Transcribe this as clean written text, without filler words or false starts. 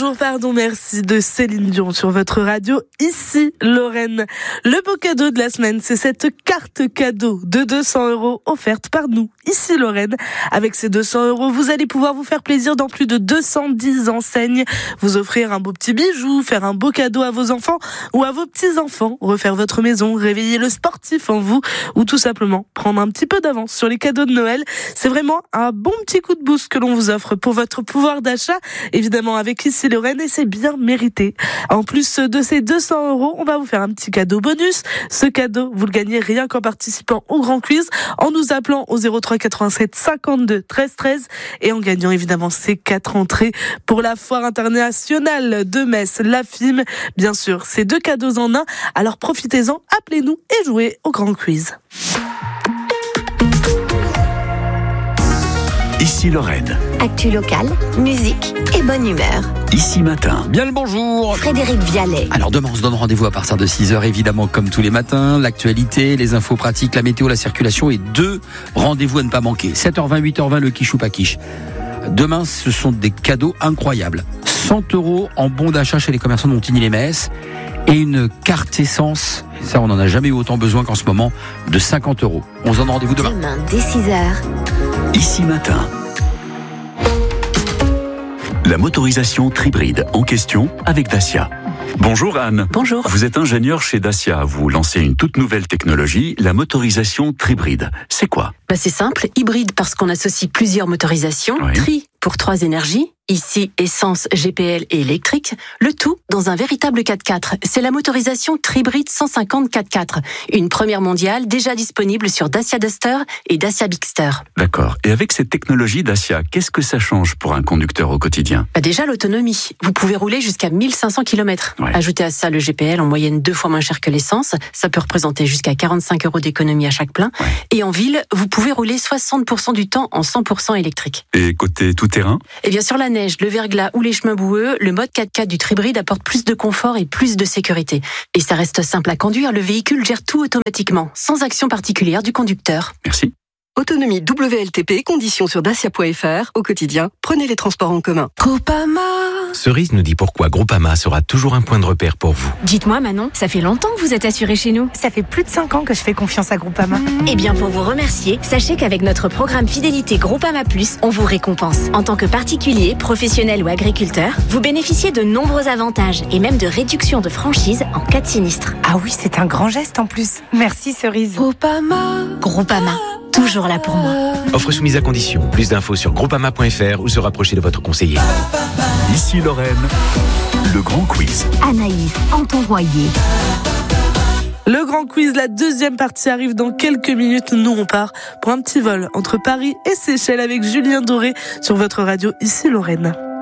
Bonjour, pardon, merci de Céline Dion sur votre radio, ici Lorraine. Le beau cadeau de la semaine, c'est cette carte cadeau de 200 € offerte par nous, ici Lorraine. Avec ces 200 €, vous allez pouvoir vous faire plaisir dans plus de 210 enseignes, vous offrir un beau petit bijou, faire un beau cadeau à vos enfants ou à vos petits-enfants, refaire votre maison, réveiller le sportif en vous ou tout simplement prendre un petit peu d'avance sur les cadeaux de Noël. C'est vraiment un bon petit coup de boost que l'on vous offre pour votre pouvoir d'achat, évidemment avec ici Lorraine, et c'est bien mérité. En plus de ces 200 €, on va vous faire un petit cadeau bonus. Ce cadeau, vous le gagnez rien qu'en participant au Grand Quiz, en nous appelant au 03 87 52 13 13 et en gagnant évidemment ces 4 entrées pour la foire internationale de Metz, la FIM. Bien sûr, c'est 2 cadeaux en un, alors profitez-en, appelez-nous et jouez au Grand Quiz. Ici Lorraine. Actu locale, musique et bonne humeur. Ici Matin. Bien le bonjour. Frédéric Vialet. Alors demain on se donne rendez-vous à partir de 6h évidemment comme tous les matins. L'actualité, les infos pratiques, la météo, la circulation et 2 rendez-vous à ne pas manquer. 7h20, 8h20 le quiche ou pas quiche. Demain ce sont des cadeaux incroyables. 100 € en bon d'achat chez les commerçants de Montigny-les-Metz et une carte essence. Et ça on n'en a jamais eu autant besoin qu'en ce moment, de 50 €. On se donne rendez-vous demain. Demain dès 6h. Ici Matin. La motorisation Tribride en question avec Dacia. Bonjour Anne. Bonjour. Vous êtes ingénieure chez Dacia. Vous lancez une toute nouvelle technologie, la motorisation Tribride. C'est quoi ? C'est simple, hybride parce qu'on associe plusieurs motorisations, Oui. tri pour 3 énergies, ici essence, GPL et électrique, le tout dans un véritable 4x4. C'est la motorisation Tribride 150 4x4, une première mondiale déjà disponible sur Dacia Duster et Dacia Bigster. D'accord. Et avec cette technologie Dacia, qu'est-ce que ça change pour un conducteur au quotidien ? Déjà l'autonomie, vous pouvez rouler jusqu'à 1500 km. Ouais. Ajoutez à ça le GPL en moyenne 2 fois moins cher que l'essence, ça peut représenter jusqu'à 45 € d'économie à chaque plein. Ouais. Et en ville, vous pouvez rouler 60% du temps en 100% électrique. Et côté tout-terrain ? Et bien sur la neige, le verglas ou les chemins boueux, le mode 4x4 du Tribride apporte plus de confort et plus de sécurité. Et ça reste simple à conduire, le véhicule gère tout automatiquement, sans action particulière du conducteur. Merci. Autonomie WLTP, conditions sur dacia.fr. Au quotidien, prenez les transports en commun. Groupama. Cerise nous dit pourquoi Groupama sera toujours un point de repère pour vous. Dites-moi Manon, ça fait longtemps que vous êtes assurée chez nous. Ça fait plus de 5 ans que je fais confiance à Groupama. Eh bien pour vous remercier, sachez qu'avec notre programme fidélité Groupama Plus, on vous récompense. En tant que particulier, professionnel ou agriculteur, vous bénéficiez de nombreux avantages et même de réductions de franchise en cas de sinistre. Ah oui, c'est un grand geste en plus. Merci Cerise. Groupama, toujours là pour moi. Offre soumise à condition. Plus d'infos sur groupama.fr ou se rapprocher de votre conseiller. Ici Lorraine, le Grand Quiz. Anaïs Anton-Royer. Le Grand Quiz, la deuxième partie arrive dans quelques minutes. Nous, on part pour un petit vol entre Paris et Seychelles avec Julien Doré sur votre radio, ici Lorraine.